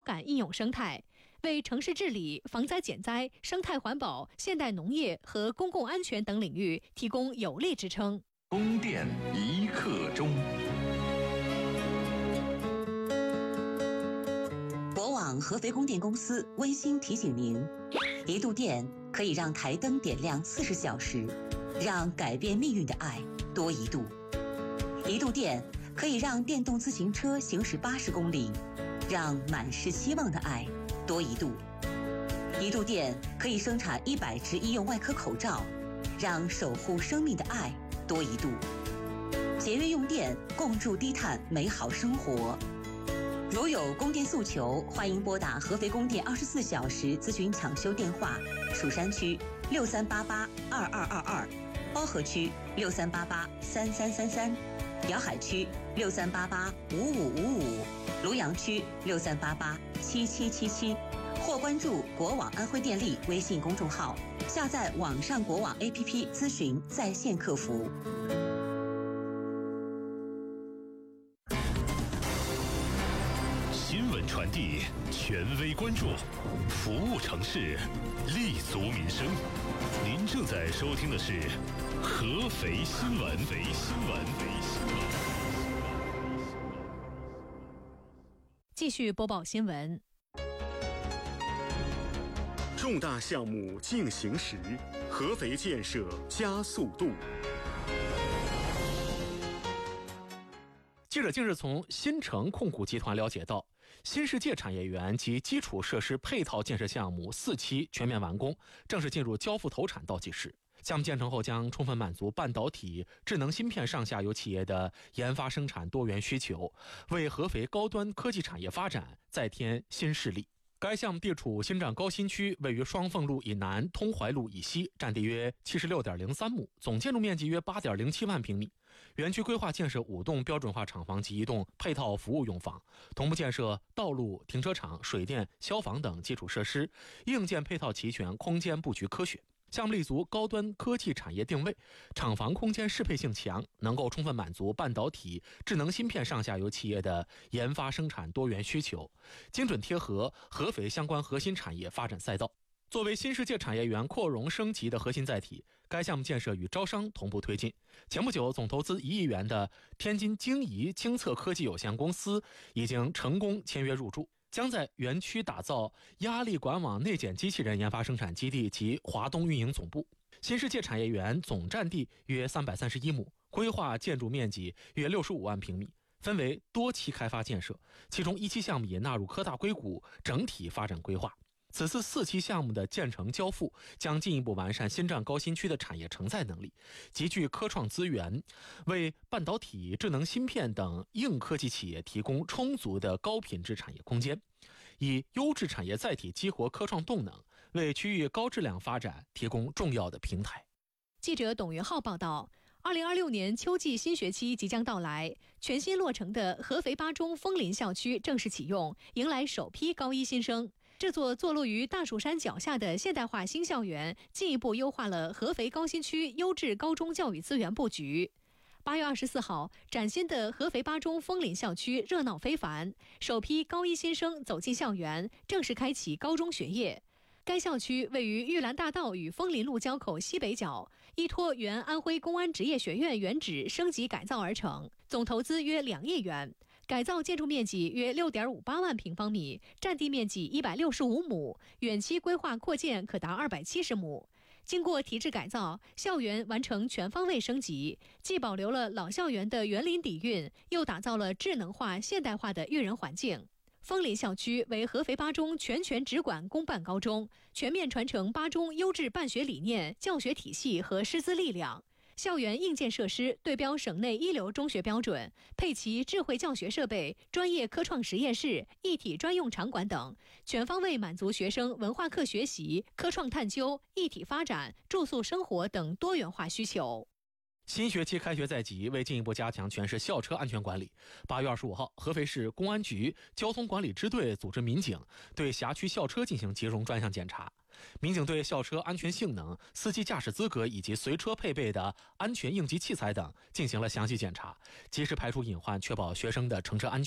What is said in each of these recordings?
感应用生态，为城市治理、防灾减灾、生态环保、现代农业和公共安全等领域提供有力支撑。 供电一刻钟。 国网合肥供电公司温馨提醒您：1度电可以让台灯点亮40小时，让改变命运的爱多1度。1度电可以让电动自行车行驶80公里，让满是希望的爱多1度。1度电可以生产100只医用外科口罩，让守护生命的爱多1度。节约用电，共筑低碳美好生活。如有供电诉求，欢迎拨打合肥供电24小时咨询抢修电话：蜀山区63882222，包河区63883333，瑶海区63885555，庐阳区63887777，或关注国网安徽电力微信公众号，下载网上国网 APP 咨询在线客服。 新闻传递，权威关注，服务城市，立足民生。您正在收听的是合肥新闻。 继续播报新闻。 重大项目进行时，合肥建设加速度。 记者近日从新城控股集团了解到，新世界产业园及基础设施配套建设项目4期全面完工，正式进入交付投产倒计时。项目建成后将充分满足半导体、智能芯片上下游企业的研发生产多元需求，为合肥高端科技产业发展再添新势力。该项目地处新站高新区，位于双凤路以南、通淮路以西，占地约 76.03亩，总建筑面积约 8.07万平米。园区规划建设5栋标准化厂房及1栋配套服务用房，同步建设道路、停车场、水电、消防等基础设施，硬件配套齐全，空间布局科学。项目立足高端科技产业定位，厂房空间适配性强，能够充分满足半导体、智能芯片上下游企业的研发生产多元需求，精准贴合合肥相关核心产业发展赛道。作为新世界产业园扩容升级的核心载体，该项目建设与招商同步推进。前不久，总投资1亿元的天津京仪精测科技有限公司已经成功签约入驻，将在园区打造压力管网内检机器人研发生产基地及华东运营总部。新世界产业园总占地约331亩，规划建筑面积约65万平米，分为多期开发建设，其中1期项目也纳入科大硅谷整体发展规划。此次4期项目的建成交付，将进一步完善新站高新区的产业承载能力，集聚科创资源，为半导体、智能芯片等硬科技企业提供充足的高品质产业空间，以优质产业载体激活科创动能，为区域高质量发展提供重要的平台。 记者董云浩报道，2026年秋季新学期即将到来，全新落成的合肥八中枫林校区正式启用，迎来首批高一新生。这座坐落于大蜀山脚下的现代化新校园，进一步优化了合肥高新区优质高中教育资源布局。8月24号，崭新的合肥八中枫林校区热闹非凡，首批高一新生走进校园，正式开启高中学业。该校区位于玉兰大道与枫林路交口西北角，依托原安徽公安职业学院原址升级改造而成，总投资约2亿元。改造建筑面积约 6.58 万平方米，占地面积165亩，远期规划扩建可达270亩。经过提质改造，校园完成全方位升级，既保留了老校园的园林底蕴，又打造了智能化现代化的育人环境。枫林校区为合肥八中全权直管公办高中，全面传承八中优质办学理念、教学体系和师资力量。校园硬件设施对标省内一流中学标准，配齐智慧教学设备、专业科创实验室、一体专用场馆等，全方位满足学生文化课学习、科创探究、一体发展、住宿生活等多元化需求。 新学期开学在即，为进一步加强全市校车安全管理，8月25号，合肥市公安局交通管理支队组织民警对辖区校车进行集中专项检查。民警对校车安全性能、司机驾驶资格以及随车配备的安全应急器材等进行了详细检查，及时排除隐患，确保学生的乘车安全。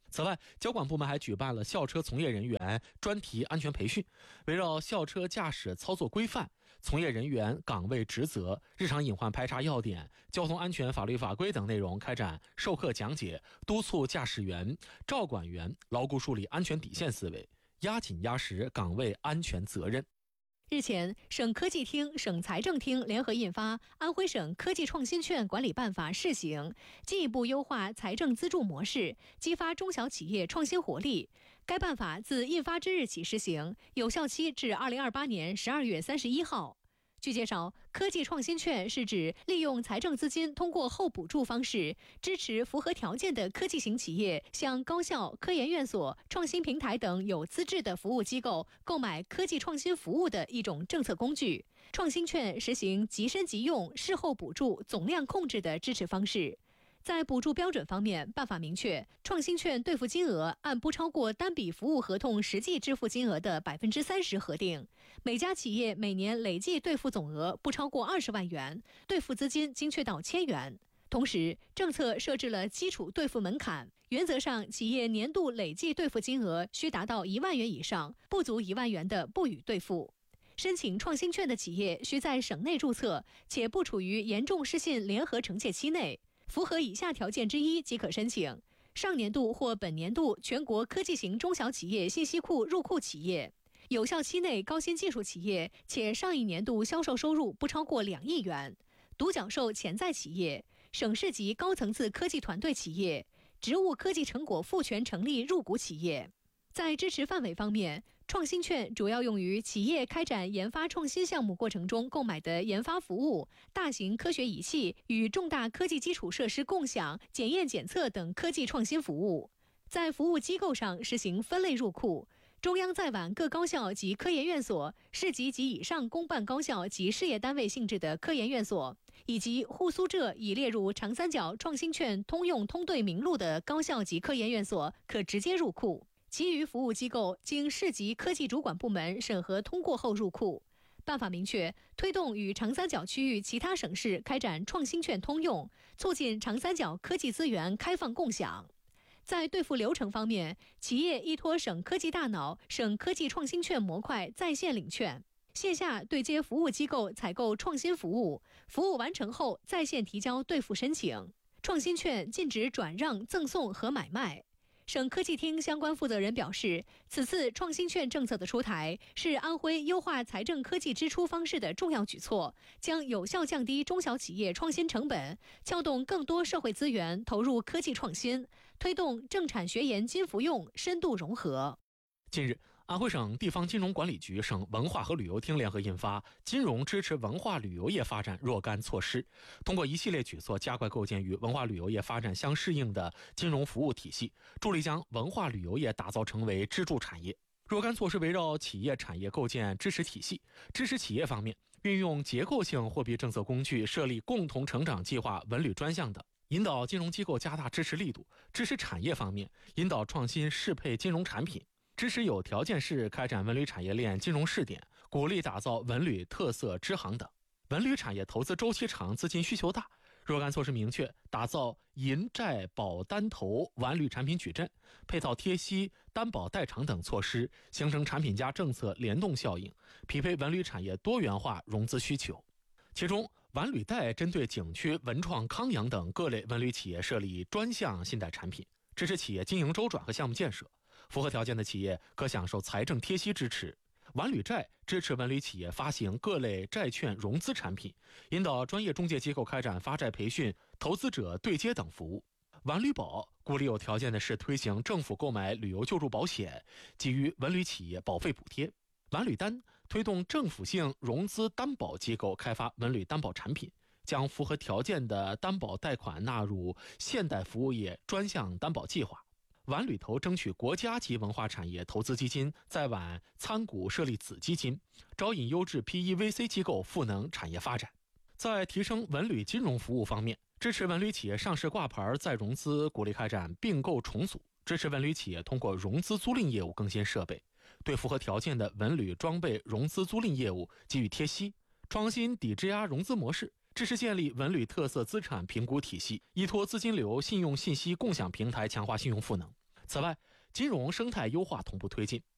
此外，交管部门还举办了校车从业人员专题安全培训，围绕校车驾驶操作规范、从业人员岗位职责、日常隐患排查要点、交通安全法律法规等内容开展授课讲解，督促驾驶员、照管员牢固树立安全底线思维，压紧压实岗位安全责任。 日前，省科技厅、省财政厅联合印发《安徽省科技创新券管理办法》试行，进一步优化财政资助模式，激发中小企业创新活力。该办法自印发之日起施行，有效期至2028年12月31号。据介绍，科技创新券是指利用财政资金通过后补助方式，支持符合条件的科技型企业向高校、科研院所、创新平台等有资质的服务机构购买科技创新服务的一种政策工具。创新券实行即申即用、事后补助、总量控制的支持方式。在补助标准方面，办法明确，创新券兑付金额按不超过单笔服务合同实际支付金额的30%核定，每家企业每年累计兑付总额不超过20万元，兑付资金精确到1000元。同时，政策设置了基础兑付门槛，原则上企业年度累计兑付金额需达到1万元以上，不足1万元的不予兑付。申请创新券的企业需在省内注册，且不处于严重失信联合惩戒期内。符合以下条件之一即可申请：上年度或本年度全国科技型中小企业信息库入库企业，有效期内高新技术企业，且上一年度销售收入不超过2亿元，独角兽潜在企业，省市级高层次科技团队企业，职务科技成果赋权成立入股企业。在支持范围方面，创新券主要用于企业开展研发创新项目过程中购买的研发服务、大型科学仪器与重大科技基础设施共享、检验检测等科技创新服务。在服务机构上实行分类入库，中央在皖各高校及科研院所、市级及以上公办高校及事业单位性质的科研院所，以及沪苏浙已列入长三角创新券通用通兑名录的高校及科研院所，可直接入库。其余服务机构经市级科技主管部门审核通过后入库。办法明确，推动与长三角区域其他省市开展创新券通用，促进长三角科技资源开放共享。在兑付流程方面，企业依托省科技大脑、省科技创新券模块在线领券，线下对接服务机构采购创新服务，服务完成后在线提交兑付申请。创新券禁止转让、赠送和买卖。省科技厅相关负责人表示，此次创新券政策的出台是安徽优化财政科技支出方式的重要举措，将有效降低中小企业创新成本，撬动更多社会资源投入科技创新，推动政产学研金服用深度融合。 近日，安徽省地方金融管理局、省文化和旅游厅联合印发《金融支持文化旅游业发展若干措施》，通过一系列举措，加快构建与文化旅游业发展相适应的金融服务体系，助力将文化旅游业打造成为支柱产业。若干措施围绕企业产业构建支持体系。支持企业方面，运用结构性货币政策工具，设立共同成长计划文旅专项等，引导金融机构加大支持力度。支持产业方面，引导创新适配金融产品，支持有条件市开展文旅产业链金融试点，鼓励打造文旅特色支行等。文旅产业投资周期长，资金需求大。若干措施明确，打造银债保单投完旅产品矩阵，配套贴息、担保代偿等措施，形成产品加政策联动效应，匹配文旅产业多元化融资需求。其中，完旅贷针对景区、文创、康养等各类文旅企业设立专项信贷产品，支持企业经营周转和项目建设。符合条件的企业可享受财政贴息支持。完旅债支持文旅企业发行各类债券融资产品，引导专业中介机构开展发债培训、投资者对接等服务。完旅保鼓励有条件的市推行政府购买旅游救助保险，给予文旅企业保费补贴。完旅担推动政府性融资担保机构开发文旅担保产品，将符合条件的担保贷款纳入现代服务业专项担保计划。皖旅投争取国家级文化产业投资基金在皖参股设立子基金，招引优质 PEVC 机构赋能产业发展。在提升文旅金融服务方面，支持文旅企业上市挂牌再融资，鼓励开展并购重组，支持文旅企业通过融资租赁业务更新设备，对符合条件的文旅装备融资租赁业务给予贴息，创新抵质押融资模式，支持建立文旅特色资产评估体系，依托资金流信用信息共享平台强化信用赋能。 此外，金融生态优化同步推进，